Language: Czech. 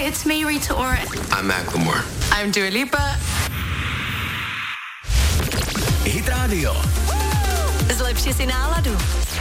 it's me, Rita Ora. I'm Macklemore. I'm Dua Lipa. Hit Radio. Zlepši si náladu.